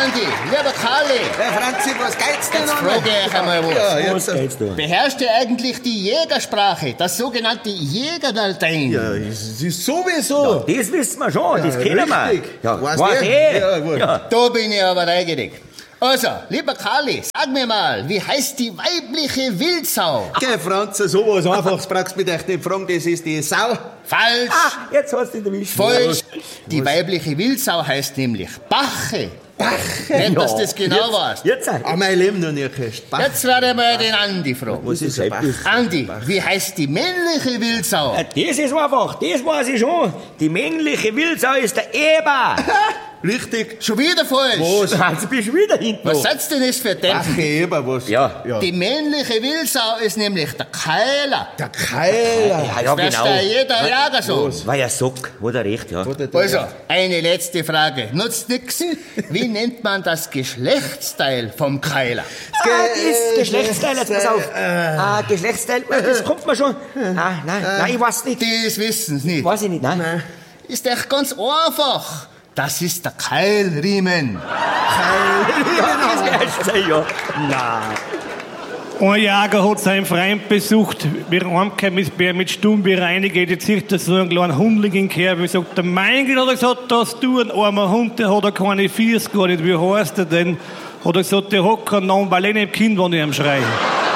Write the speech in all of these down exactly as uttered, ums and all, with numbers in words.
Andi, lieber Karli. Herr Franzi, was geht's denn Jetzt noch? frage ich euch einmal was. Ja, jetzt. Was geht's da? Beherrscht ihr eigentlich die Jägersprache, das sogenannte Jägerlatein? Ja, es ist sowieso. Das wissen wir schon, das kennen wir. richtig. Ja, Weiß weiß der? eh. Ja, gut. Ja. Da bin ich aber neugierig. Also, lieber Karli, sag mir mal, wie heißt die weibliche Wildsau? Geh, Franzi, sowas Einfaches brauchst du mich echt nicht fragen, das ist die Sau. Falsch. Ah, jetzt hast du ihn erwischt. Falsch. Die weibliche Wildsau heißt nämlich Bache. Bache? Nicht, dass du das genau weißt. Jetzt, Ah, mein Leben noch nie gehört. Jetzt werde ich mal den Andi fragen. Was ist ein Bach? Andi, wie heißt die männliche Wildsau? das ist einfach, das weiß ich schon. Die männliche Wildsau ist der Eber. Richtig. Schon wieder falsch. Was? Also bist du wieder hinten. Was noch. seid denn das für Ach, Deppen? Eber, was? Ja. ja. Die männliche Wildsau ist nämlich der Keiler. Der Keiler. Ja, ja, Das genau. da jeder Jager so. War ja Sock, hat er recht, ja. Also, eine letzte Frage. Nutzt nix. Wie nennt man das Geschlechtsteil vom Keiler? Ah, das Geschlechtsteil, jetzt pass auf. Ah, Geschlechtsteil, das kommt mir schon. Ah, nein, nein, ich weiß nicht. Das wissen Sie nicht. Weiß ich nicht, nein. Ist echt ganz einfach. Das ist der Keilriemen. Ja, das Geschlechtsteil, ja. Nein. Ein Jäger hat seinen Freund besucht, wie er heimgekommen ist, bei mit Stumm bereinigt, jetzt sieht er so einen kleinen Hundling in den Kerb. Ich sagt, der mein Gott, hat er gesagt, dass du ein armer Hund, der hat er keine Fiers gar nicht, wie heißt er denn? Hat er gesagt, der hat keinen Namen, weil ich nicht im Kind, wenn ich am schreie.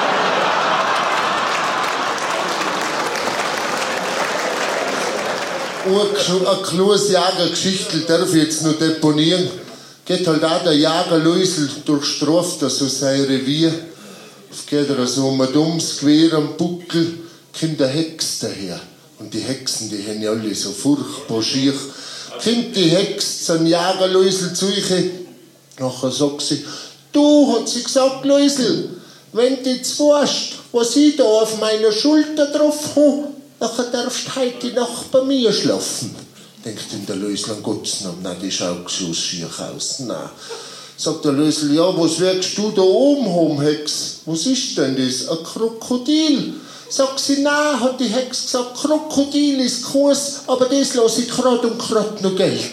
Eine kleines Jägergeschichte darf ich jetzt noch deponieren. Geht halt auch der Jäger Luisel durchstraft er so sein Revier. Es geht er so um ein dummes Gewehr am Buckel, kommt der Hex daher. Und die Hexen, die haben ja alle so furchtbar schier. Kommt die Hex zum Jäger Luisel zu euch. Nachher sagt sie, du, hat sie gesagt, Luisel, wenn du jetzt weißt, was ich da auf meiner Schulter drauf habe, nachher darfst du heute Nacht bei mir schlafen. Denkt ihm der Lösel an Gottes Namen, nein, die schaut so schier aus. Nein. Sagt der Lösel, ja, was wirkst du da oben haben, Hex? Was ist denn das? Ein Krokodil? Sagt sie, nein, hat die Hex gesagt, Krokodil ist Kurs, aber das lasse ich gerade und gerade noch gelten.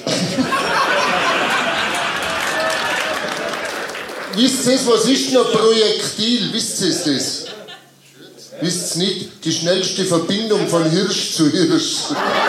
Wisst ihr, was ist denn ein Projektil? Wisst ihr das? Wisst ihr nicht? Die schnellste Verbindung von Hirsch zu Hirsch.